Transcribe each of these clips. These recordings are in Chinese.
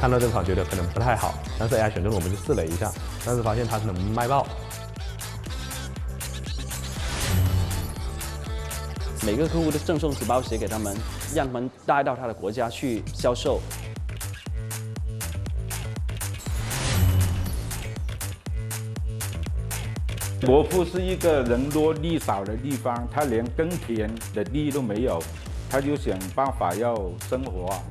看到这款觉得可能不太好，但是 AI 选中我们就试了一下，但是发现它是能卖爆。 每个客户都赠送纸包鞋给他们，让他们带到他的国家去销售。 伯父是一个人多地少的地方，他连耕田的地都没有，他就想办法要生活啊。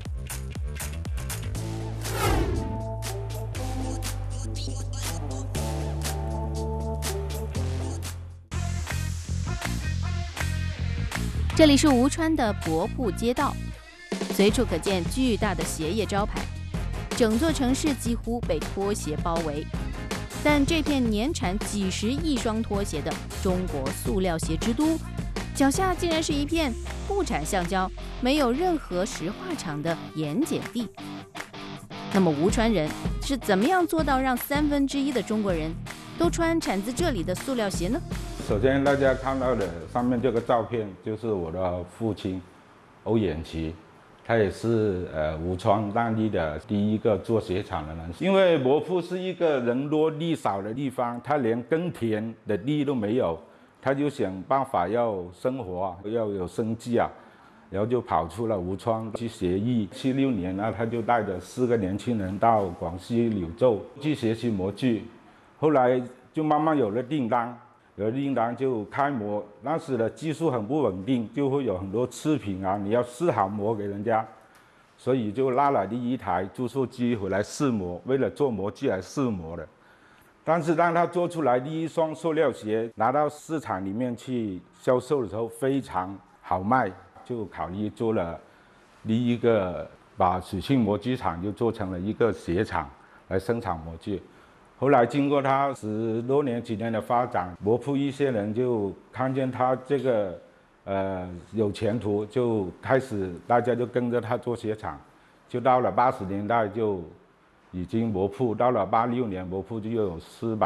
这里是吴川的伯铺街道，随处可见巨大的鞋业招牌，整座城市几乎被拖鞋包围。但这片年产几十亿双拖鞋的中国塑料鞋之都，脚下竟然是一片不产橡胶、没有任何石化厂的盐碱地。那么吴川人是怎么样做到让1/3的中国人都穿产自这里的塑料鞋呢？ 首先，大家看到的上面这个照片就是我的父亲欧远奇，他也是吴川当地的第一个做鞋厂的人。因为伯父是一个人多地少的地方，他连耕田的地都没有，他就想办法要生活啊，要有生计啊，然后就跑出了吴川去学艺。76年呢，他就带着4个年轻人到广西柳州去学习模具，后来就慢慢有了订单。有订单就开模，当时的技术很不稳定，就会有很多次品啊，你要试好模给人家，所以就拉了第一台注塑机回来试模，为了做模具来试模的。但是当他做出来第一双塑料鞋拿到市场里面去销售的时候，非常好卖，就考虑做了第一个，把水性模具厂就做成了一个鞋厂来生产模具。后来经过他10多年几年的发展，伯父一些人就看见他这个有前途，就开始大家就跟着他做鞋厂，就到了80年代就已经伯父到了86年，伯父就有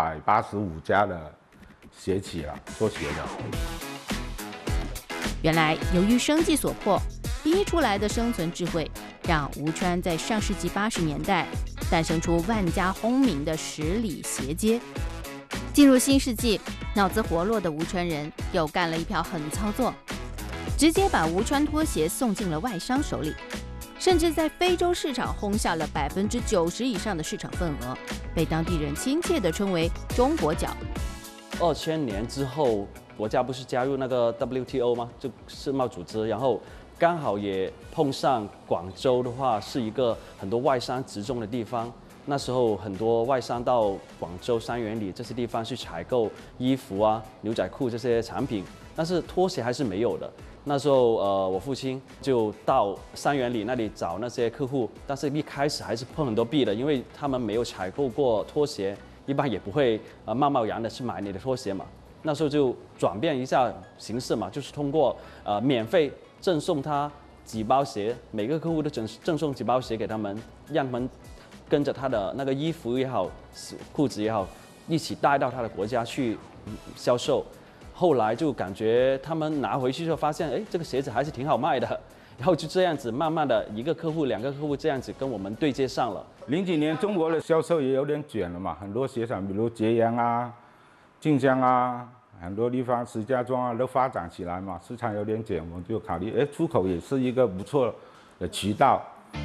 485家的鞋企了，做鞋的。 原来由于生计所迫，逼出来的生存智慧，让吴川在上世纪80年代诞生出万家轰鸣的10里鞋街。进入新世纪，脑子活络的吴川人又干了一票狠操作，直接把吴川拖鞋送进了外商手里，甚至在非洲市场轰下了90%以上的市场份额，被当地人亲切地称为“中国脚”。 2000年之后，国家不是加入那个 WTO 吗？就世贸组织，然后刚好也碰上广州的话是一个很多外商集中的地方。那时候很多外商到广州、三元里这些地方去采购衣服啊、牛仔裤这些产品，但是拖鞋还是没有的。那时候我父亲就到三元里那里找那些客户，但是一开始还是碰很多壁的，因为他们没有采购过拖鞋，一般也不会贸然的去买你的拖鞋嘛。那时候就转变一下形式嘛，就是通过免费赠送他几包鞋，每个客户都赠送几包鞋给他们，让他们跟着他的那个衣服也好、裤子也好，一起带到他的国家去销售。后来就感觉他们拿回去之后发现，哎，这个鞋子还是挺好卖的，然后就这样子慢慢的1个客户、2个客户这样子跟我们对接上了。 00几年中国的销售也有点卷了嘛，很多鞋厂，比如揭阳啊、晋江啊。很多地方石家庄啊都发展起来嘛，市场有点卷，我们就考虑，出口也是一个不错的渠道。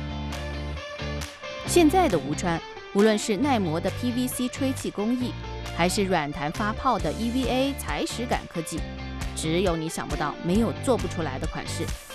现在的吴川，无论是耐磨的 PVC 吹气工艺，还是软弹发泡的 EVA 踩屎感科技，只有你想不到，没有做不出来的款式。